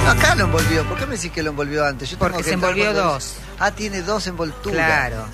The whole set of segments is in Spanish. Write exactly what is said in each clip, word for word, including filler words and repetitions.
No, acá lo envolvió. ¿Por qué me decís que lo envolvió antes? Yo Porque se envolvió dos. Ah, tiene dos envolturas. Claro.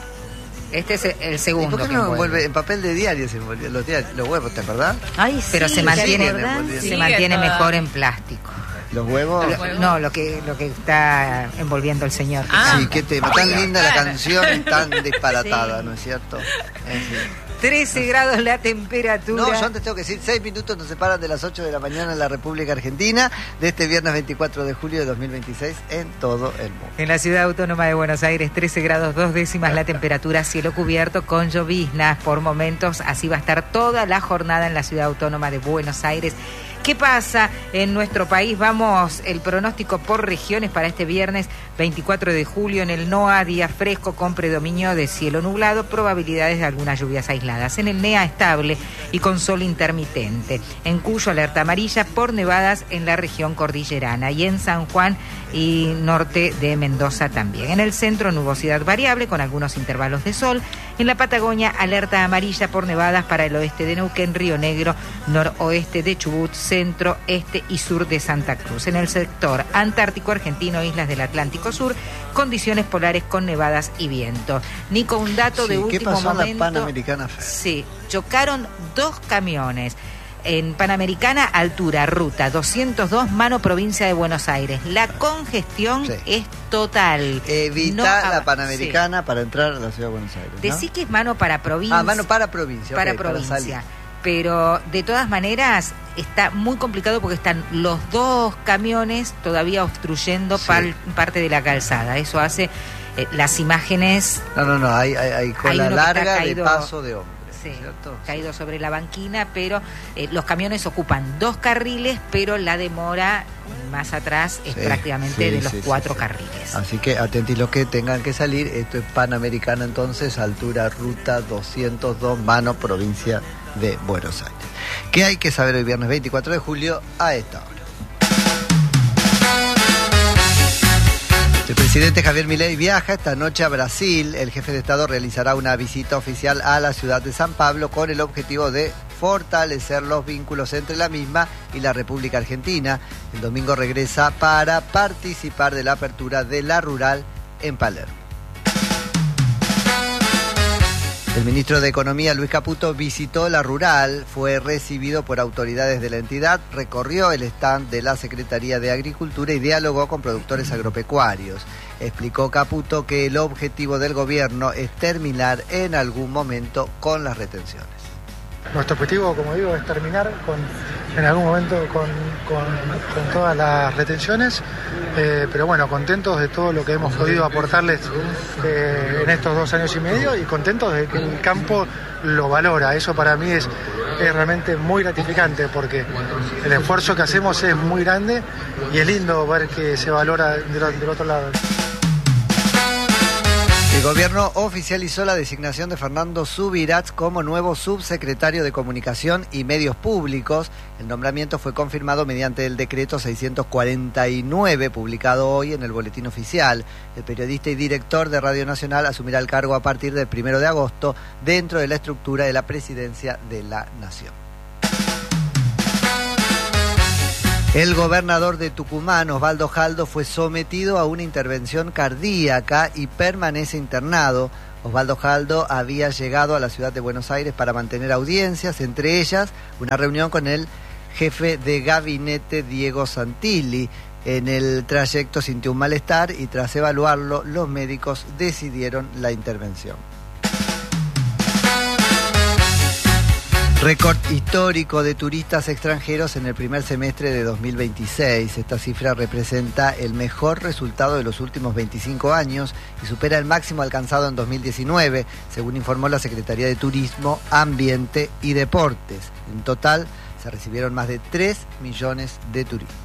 Este es el segundo. ¿Y por qué que no envuelve? envuelve? En papel de diario se envolvió los, diarios, los huevos, ¿te acordás? Ay, pero sí, se mantiene, sí, se mantiene toda. mejor en plástico. Los huevos. Lo, no, lo que lo que está envolviendo el señor. Ah. Sí, qué tema. Tan linda la Claro. canción y tan disparatada, Sí. ¿no es cierto? Es decir, trece grados la temperatura. no, yo antes tengo que decir, seis minutos nos separan de las ocho de la mañana en la República Argentina de este viernes veinticuatro de julio de dos mil veintiséis en todo el mundo. En la ciudad autónoma de Buenos Aires, trece grados dos décimas la temperatura, cielo cubierto con lloviznas por momentos. Así va a estar toda la jornada en la ciudad autónoma de Buenos Aires. ¿Qué pasa en nuestro país? Vamos, el pronóstico por regiones para este viernes veinticuatro de julio. En el NOA, día fresco con predominio de cielo nublado, probabilidades de algunas lluvias aisladas. En el NEA, estable y con sol intermitente. En Cuyo, alerta amarilla por nevadas en la región cordillerana. Y en San Juan y norte de Mendoza también. En el centro, nubosidad variable con algunos intervalos de sol. En la Patagonia, alerta amarilla por nevadas para el oeste de Neuquén, Río Negro, noroeste de Chubut, centro, este y sur de Santa Cruz. En el sector antártico argentino, islas del Atlántico Sur, condiciones polares con nevadas y viento. Nico, un dato Sí, de ¿qué último pasó en la momento. Panamericana? Sí, chocaron dos camiones. En Panamericana, altura, ruta doscientos dos, mano provincia de Buenos Aires. La congestión Sí. es total. Evita No la ab- Panamericana para entrar a la ciudad de Buenos Aires, ¿no? Decí que es mano para provincia. Ah, mano para provincia. para ok, provincia. salir. Pero de todas maneras está muy complicado porque están los dos camiones todavía obstruyendo Sí. par- parte de la calzada. Eso hace eh, las imágenes No, no, no, hay, hay, hay cola uno que está larga de caído- paso de hombre, sí, ¿cierto? caído sobre la banquina, pero eh, los camiones ocupan dos carriles, pero la demora más atrás es Sí, prácticamente sí, de los sí, cuatro sí, sí. carriles. Así que atentos los que tengan que salir. Esto es Panamericana entonces, altura ruta doscientos dos, mano provincia de Buenos Aires. ¿Qué hay que saber hoy viernes veinticuatro de julio a esta hora? El presidente Javier Milei viaja esta noche a Brasil. El jefe de Estado realizará una visita oficial a la ciudad de San Pablo con el objetivo de fortalecer los vínculos entre la misma y la República Argentina. El domingo regresa para participar de la apertura de La Rural en Palermo. El ministro de Economía, Luis Caputo, visitó La Rural, fue recibido por autoridades de la entidad, recorrió el stand de la Secretaría de Agricultura y dialogó con productores agropecuarios. Explicó Caputo que el objetivo del gobierno es terminar en algún momento con las retenciones. Nuestro objetivo, como digo, es terminar con, en algún momento con, con, con todas las retenciones, eh, pero bueno, contentos de todo lo que hemos podido aportarles eh, en estos dos años y medio y contentos de que el campo lo valora. Eso para mí es, es realmente muy gratificante porque el esfuerzo que hacemos es muy grande y es lindo ver que se valora del, del otro lado. El gobierno oficializó la designación de Fernando Subirats como nuevo subsecretario de Comunicación y Medios Públicos. El nombramiento fue confirmado mediante el decreto seiscientos cuarenta y nueve, publicado hoy en el Boletín Oficial. El periodista y director de Radio Nacional asumirá el cargo a partir del primero de agosto dentro de la estructura de la Presidencia de la Nación. El gobernador de Tucumán, Osvaldo Jaldo, fue sometido a una intervención cardíaca y permanece internado. Osvaldo Jaldo había llegado a la ciudad de Buenos Aires para mantener audiencias, entre ellas una reunión con el jefe de gabinete, Diego Santilli. En el trayecto sintió un malestar y tras evaluarlo, los médicos decidieron la intervención. Récord histórico de turistas extranjeros en el primer semestre de dos mil veintiséis. Esta cifra representa el mejor resultado de los últimos veinticinco años y supera el máximo alcanzado en dos mil diecinueve, según informó la Secretaría de Turismo, Ambiente y Deportes. En total, se recibieron más de tres millones de turistas.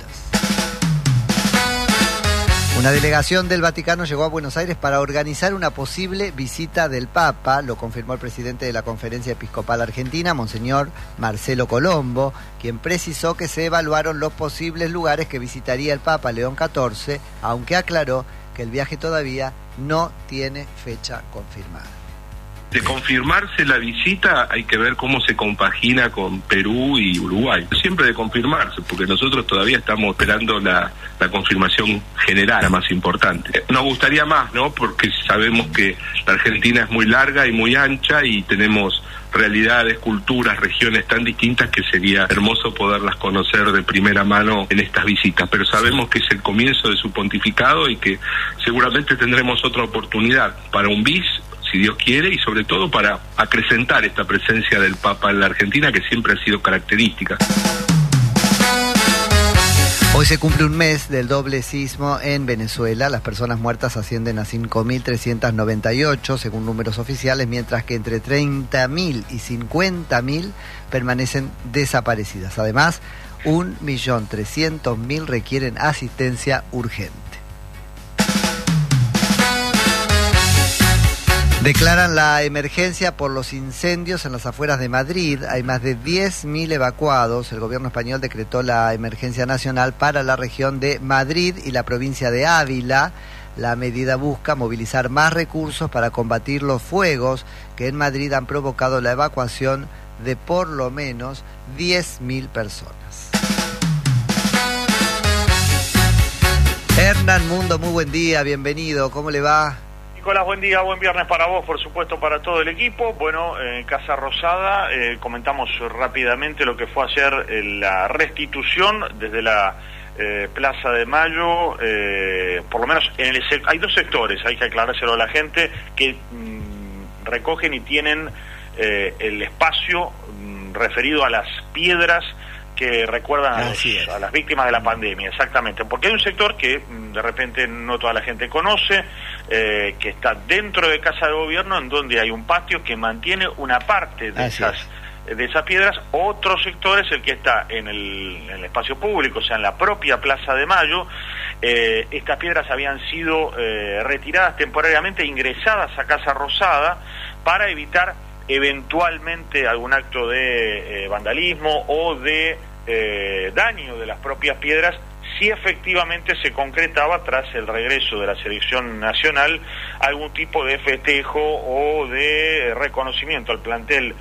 Una delegación del Vaticano llegó a Buenos Aires para organizar una posible visita del Papa, lo confirmó el presidente de la Conferencia Episcopal Argentina, Monseñor Marcelo Colombo, quien precisó que se evaluaron los posibles lugares que visitaría el Papa León catorce, aunque aclaró que el viaje todavía no tiene fecha confirmada. De confirmarse la visita hay que ver cómo se compagina con Perú y Uruguay. Siempre de confirmarse, porque nosotros todavía estamos esperando la, la confirmación general, la más importante. Nos gustaría más, ¿no? Porque sabemos que la Argentina es muy larga y muy ancha y tenemos realidades, culturas, regiones tan distintas que sería hermoso poderlas conocer de primera mano en estas visitas, pero sabemos que es el comienzo de su pontificado y que seguramente tendremos otra oportunidad para un bis, si Dios quiere, y sobre todo para acrecentar esta presencia del Papa en la Argentina, que siempre ha sido característica. Hoy se cumple un mes del doble sismo en Venezuela. Las personas muertas ascienden a cinco mil trescientas noventa y ocho, según números oficiales, mientras que entre treinta mil y cincuenta mil permanecen desaparecidas. Además, un millón trescientos mil requieren asistencia urgente. Declaran la emergencia por los incendios en las afueras de Madrid. Hay más de diez mil evacuados. El gobierno español decretó la emergencia nacional para la región de Madrid y la provincia de Ávila. La medida busca movilizar más recursos para combatir los fuegos que en Madrid han provocado la evacuación de por lo menos diez mil personas. Hernán Mundo, muy buen día, bienvenido. ¿Cómo le va? Nicolás, buen día, buen viernes para vos, por supuesto para todo el equipo. Bueno, en Casa Rosada eh, comentamos rápidamente lo que fue ayer eh, la restitución desde la eh, Plaza de Mayo, eh, por lo menos en el hay dos sectores, hay que aclarárselo a la gente, que mmm, recogen y tienen eh, el espacio mmm, referido a las piedras que recuerdan a, los, a las víctimas de la pandemia, exactamente, porque hay un sector que de repente no toda la gente conoce, eh, que está dentro de Casa de Gobierno, en donde hay un patio que mantiene una parte de Así esas es. de esas piedras. Otro sector es el que está en el, en el espacio público, o sea, en la propia Plaza de Mayo. Eh, estas piedras habían sido eh, retiradas temporariamente, ingresadas a Casa Rosada, para evitar eventualmente algún acto de eh, vandalismo o de eh, daño de las propias piedras, si efectivamente se concretaba, tras el regreso de la selección nacional, algún tipo de festejo o de reconocimiento al plantel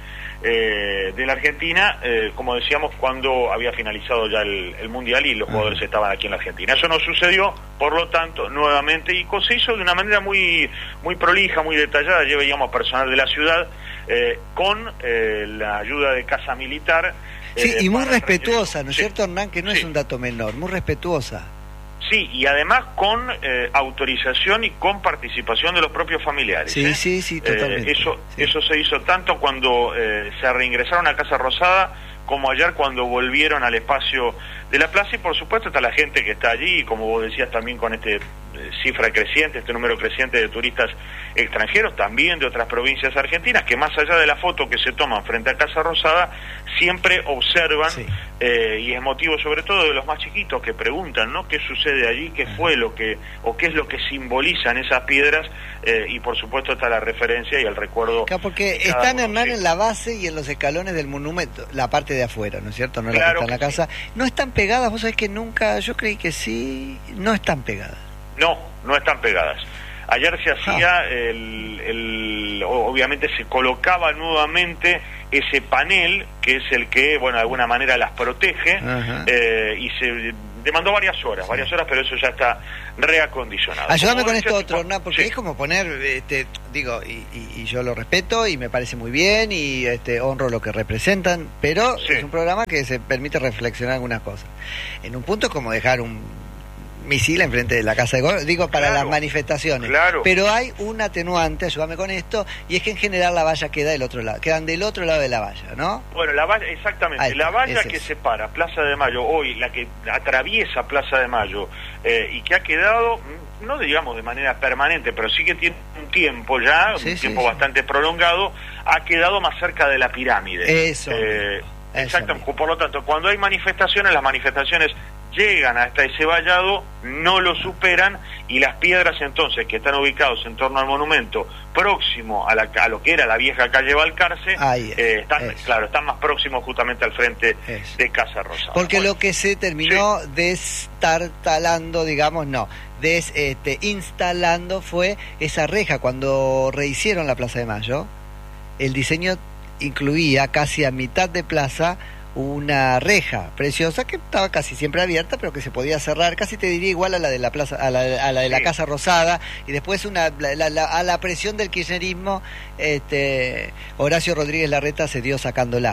eh, de la Argentina, eh, como decíamos, cuando había finalizado ya el, el Mundial y los jugadores estaban aquí en la Argentina. Eso no sucedió, por lo tanto, nuevamente, y se hizo de una manera muy muy prolija, muy detallada. Ya veíamos personal de la ciudad eh, con eh, la ayuda de Casa Militar. Sí, eh, y muy para respetuosa, ¿no es sí. cierto, Hernán? Que no sí. es un dato menor, muy respetuosa. Sí, y además con eh, autorización y con participación de los propios familiares. Sí, ¿eh? sí, sí, totalmente. Eh, eso, sí. eso se hizo tanto cuando eh, se reingresaron a Casa Rosada, como ayer cuando volvieron al espacio de la plaza, y por supuesto está la gente que está allí, como vos decías, también con este eh, cifra creciente, este número creciente de turistas extranjeros, también de otras provincias argentinas, que más allá de la foto que se toman frente a Casa Rosada, siempre observan, sí. eh, y es motivo sobre todo de los más chiquitos que preguntan, ¿no?, qué sucede allí, qué fue lo que, o qué es lo que simbolizan esas piedras, eh, y por supuesto está la referencia y el recuerdo. Claro, porque están, Hernán, sí. en la base y en los escalones del monumento, la parte de afuera, ¿no es cierto? No claro la que está en la casa. Sí. No están pegadas, vos sabés que nunca, yo creí que sí, no están pegadas. No, no están pegadas. Ayer se hacía, ah. el, el, obviamente se colocaba nuevamente ese panel, que es el que, bueno, de alguna manera las protege, eh, y se demandó varias horas, sí. varias horas, pero eso ya está reacondicionado. Ayúdame con esto otro, Hernán, porque sí. es como poner, este, digo, y, y, y yo lo respeto y me parece muy bien y este honro lo que representan, pero sí. es un programa que se permite reflexionar algunas cosas. En un punto es como dejar un misil enfrente de la Casa de Gobierno, digo, para claro, las manifestaciones. Claro. Pero hay un atenuante, ayúdame con esto, y es que en general la valla queda del otro lado, quedan del otro lado de la valla, ¿no? Bueno, la valla, exactamente, Ahí, la valla que separa Plaza de Mayo, hoy la que atraviesa Plaza de Mayo, eh, y que ha quedado, no digamos de manera permanente, pero sí que tiene un tiempo ya, sí, un sí, tiempo sí. bastante prolongado, ha quedado más cerca de la pirámide. Eso. Eh, exactamente, por lo tanto, cuando hay manifestaciones, las manifestaciones llegan hasta ese vallado, no lo superan, y las piedras entonces que están ubicados en torno al monumento, próximo a, la, a lo que era la vieja calle Balcarce, es, eh, están, es. claro, están más próximos justamente al frente es. de Casa Rosada. Porque bueno, lo que se terminó sí. destartalando, digamos, no, des, este, instalando fue esa reja. Cuando rehicieron la Plaza de Mayo, el diseño incluía casi a mitad de plaza una reja preciosa que estaba casi siempre abierta, pero que se podía cerrar, casi te diría igual a la de la plaza, a la, a la de la sí. Casa Rosada, y después una la, la, la, a la presión del kirchnerismo, este, Horacio Rodríguez Larreta se dio sacándola.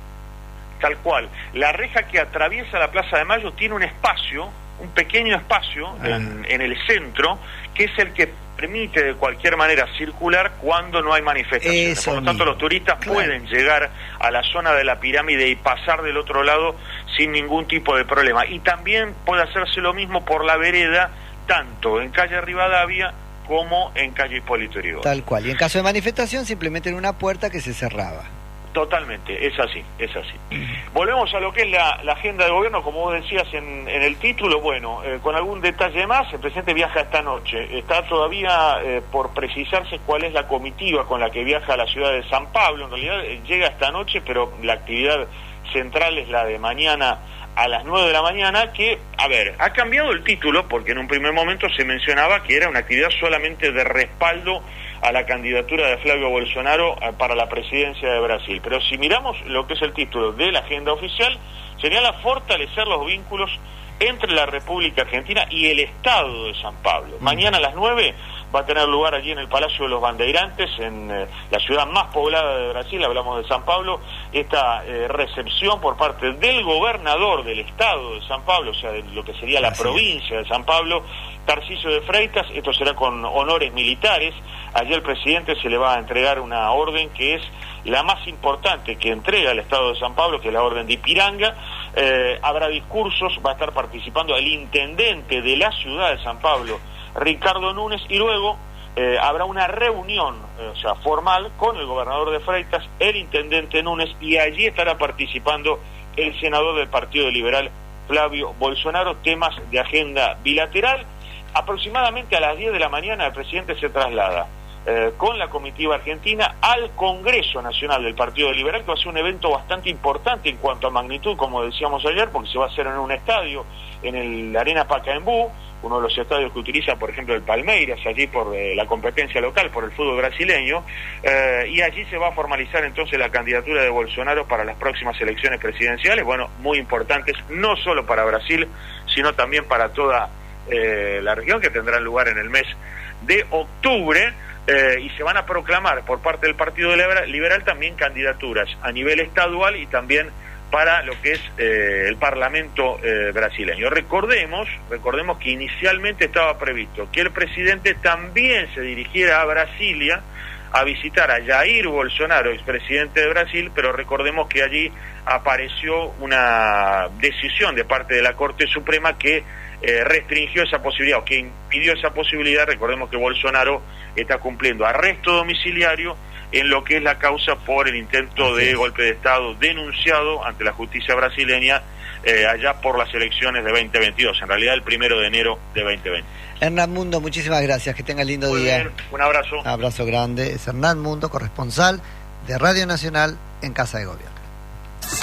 Tal cual. La reja que atraviesa la Plaza de Mayo tiene un espacio, un pequeño espacio ah. en, en el centro, que es el que permite de cualquier manera circular cuando no hay manifestaciones. Eso Por lo tanto, mismo. los turistas claro. pueden llegar a la zona de la pirámide y pasar del otro lado sin ningún tipo de problema. Y también puede hacerse lo mismo por la vereda, tanto en calle Rivadavia como en calle Hipólito Yrigoyen. Tal cual. Y en caso de manifestación, simplemente en una puerta que se cerraba. Totalmente, es así, es así. Volvemos a lo que es la, la agenda de gobierno, como vos decías en, en el título, bueno, eh, con algún detalle más, el presidente viaja esta noche. Está todavía eh, por precisarse cuál es la comitiva con la que viaja a la ciudad de San Pablo. En realidad eh, llega esta noche, pero la actividad central es la de mañana a las nueve de la mañana, que, a ver, ha cambiado el título, porque en un primer momento se mencionaba que era una actividad solamente de respaldo a la candidatura de Flavio Bolsonaro para la presidencia de Brasil. Pero si miramos lo que es el título de la agenda oficial, señala fortalecer los vínculos entre la República Argentina y el Estado de San Pablo. Mañana a las nueve va a tener lugar allí en el Palacio de los Bandeirantes, en eh, la ciudad más poblada de Brasil, hablamos de San Pablo, esta eh, recepción por parte del gobernador del Estado de San Pablo, o sea, de lo que sería la Así provincia es. de San Pablo, Tarcisio de Freitas. Esto será con honores militares. Allí el presidente se le va a entregar una orden que es la más importante que entrega el Estado de San Pablo, que es la orden de Ipiranga. Eh, habrá discursos, va a estar participando el intendente de la ciudad de San Pablo, Ricardo Núñez, y luego eh, habrá una reunión, eh, o sea, formal, con el gobernador de Freitas, el intendente Núñez, y allí estará participando el senador del Partido Liberal, Flavio Bolsonaro. Temas de agenda bilateral. Aproximadamente a las diez de la mañana el presidente se traslada eh, con la comitiva argentina al Congreso Nacional del Partido Liberal, que va a ser un evento bastante importante en cuanto a magnitud, como decíamos ayer, porque se va a hacer en un estadio, en el Arena Pacaembu, uno de los estadios que utiliza, por ejemplo, el Palmeiras, allí por eh, la competencia local, por el fútbol brasileño, eh, y allí se va a formalizar entonces la candidatura de Bolsonaro para las próximas elecciones presidenciales, bueno, muy importantes, no solo para Brasil, sino también para toda eh, la región, que tendrán lugar en el mes de octubre, eh, y se van a proclamar por parte del Partido Liberal, Liberal también candidaturas a nivel estadual y también para lo que es eh, el Parlamento eh, brasileño. Recordemos, recordemos que inicialmente estaba previsto que el presidente también se dirigiera a Brasilia a visitar a Jair Bolsonaro, expresidente de Brasil, pero recordemos que allí apareció una decisión de parte de la Corte Suprema que eh, restringió esa posibilidad, o que impidió esa posibilidad. Recordemos que Bolsonaro está cumpliendo arresto domiciliario en lo que es la causa por el intento de golpe de Estado denunciado ante la justicia brasileña eh, allá por las elecciones de veinte veintidós, en realidad el primero de enero de veinte veinte. Hernán Mundo, muchísimas gracias, que tenga lindo Muy día. Bien, un abrazo. Un abrazo grande. Es Hernán Mundo, corresponsal de Radio Nacional en Casa de Gobierno.